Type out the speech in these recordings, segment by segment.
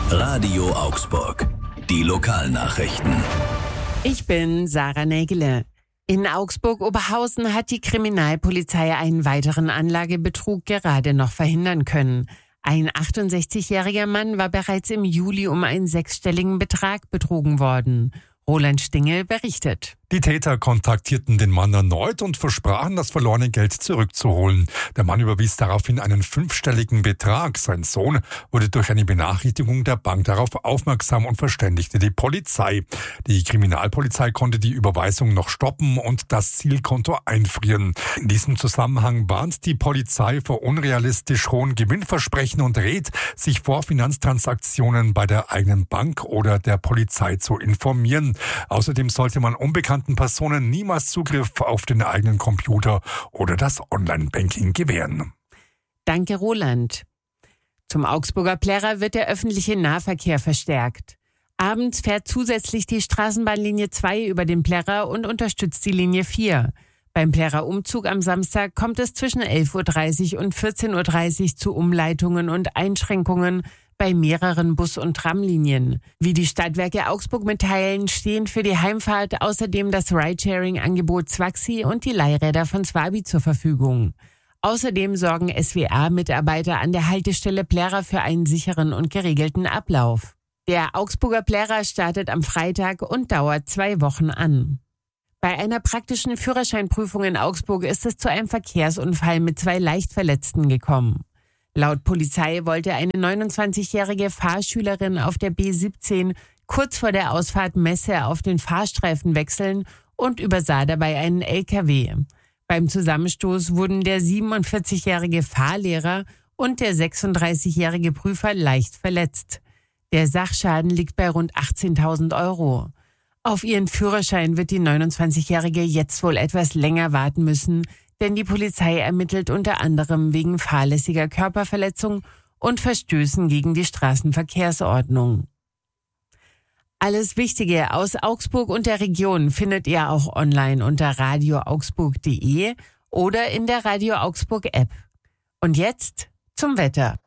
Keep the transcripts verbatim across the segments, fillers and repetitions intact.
Radio Augsburg. Die Lokalnachrichten. Ich bin Sarah Nägele. In Augsburg-Oberhausen hat die Kriminalpolizei einen weiteren Anlagebetrug gerade noch verhindern können. Ein achtundsechzigjähriger Mann war bereits im Juli um einen sechsstelligen Betrag betrogen worden. Roland Stingel berichtet. Die Täter kontaktierten den Mann erneut und versprachen, das verlorene Geld zurückzuholen. Der Mann überwies daraufhin einen fünfstelligen Betrag. Sein Sohn wurde durch eine Benachrichtigung der Bank darauf aufmerksam und verständigte die Polizei. Die Kriminalpolizei konnte die Überweisung noch stoppen und das Zielkonto einfrieren. In diesem Zusammenhang warnt die Polizei vor unrealistisch hohen Gewinnversprechen und rät, sich vor Finanztransaktionen bei der eigenen Bank oder der Polizei zu informieren. Außerdem sollte man unbekannten Personen niemals Zugriff auf den eigenen Computer oder das Online-Banking gewähren. Danke, Roland. Zum Augsburger Plärrer wird der öffentliche Nahverkehr verstärkt. Abends fährt zusätzlich die Straßenbahnlinie zwei über den Plärrer und unterstützt die Linie vier. Beim Plärrer Umzug am Samstag kommt es zwischen elf Uhr dreißig und vierzehn Uhr dreißig zu Umleitungen und Einschränkungen bei mehreren Bus- und Tramlinien. Wie die Stadtwerke Augsburg mitteilen, stehen für die Heimfahrt außerdem das Ridesharing-Angebot Zwaxi und die Leihräder von Swabi zur Verfügung. Außerdem sorgen S W A-Mitarbeiter an der Haltestelle Plärrer für einen sicheren und geregelten Ablauf. Der Augsburger Plärrer startet am Freitag und dauert zwei Wochen an. Bei einer praktischen Führerscheinprüfung in Augsburg ist es zu einem Verkehrsunfall mit zwei Leichtverletzten gekommen. Laut Polizei wollte eine neunundzwanzigjährige Fahrschülerin auf der B siebzehn kurz vor der Ausfahrt Messe auf den Fahrstreifen wechseln und übersah dabei einen L K W. Beim Zusammenstoß wurden der siebenundvierzigjährige Fahrlehrer und der sechsunddreißigjährige Prüfer leicht verletzt. Der Sachschaden liegt bei rund achtzehntausend Euro. Auf ihren Führerschein wird die neunundzwanzigjährige jetzt wohl etwas länger warten müssen, denn die Polizei ermittelt unter anderem wegen fahrlässiger Körperverletzung und Verstößen gegen die Straßenverkehrsordnung. Alles Wichtige aus Augsburg und der Region findet ihr auch online unter radio augsburg punkt de oder in der Radio Augsburg App. Und jetzt zum Wetter.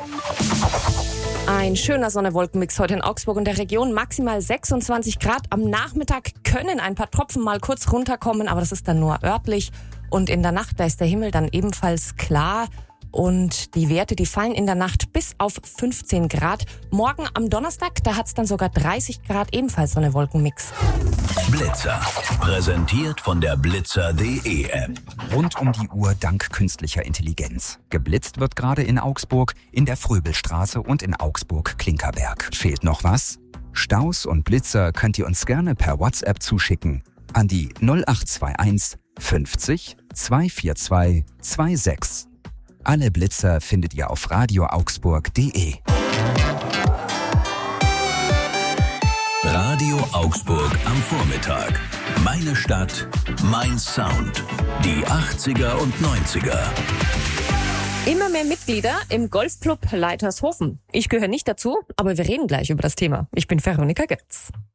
Ein schöner Sonne-Wolken-Mix heute in Augsburg und der Region. Maximal sechsundzwanzig Grad. Am Nachmittag können ein paar Tropfen mal kurz runterkommen, aber das ist dann nur örtlich. Und in der Nacht, da ist der Himmel dann ebenfalls klar. Und die Werte, die fallen in der Nacht bis auf fünfzehn Grad. Morgen am Donnerstag, da hat es dann sogar dreißig Grad, ebenfalls Sonne-Wolken-Mix. Blitzer. Präsentiert von der blitzer punkt de App. Rund um die Uhr dank künstlicher Intelligenz. Geblitzt wird gerade in Augsburg, in der Fröbelstraße und in Augsburg-Klinkerberg. Fehlt noch was? Staus und Blitzer könnt ihr uns gerne per WhatsApp zuschicken. An die null acht zwei eins fünfzig zweihundertvierundzwanzig sechsundzwanzig. Alle Blitzer findet ihr auf radio augsburg punkt de. Radio Augsburg am Vormittag. Meine Stadt, mein Sound. Die achtziger und neunziger. Immer mehr Mitglieder im Golfclub Leitershofen. Ich gehöre nicht dazu, aber wir reden gleich über das Thema. Ich bin Veronika Götz.